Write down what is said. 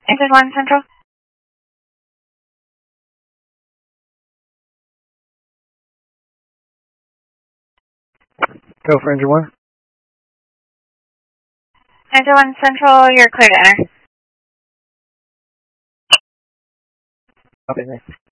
Engine 1 Central. Go for Engine 1. Engine 1 Central, you're clear to enter. Okay, thanks.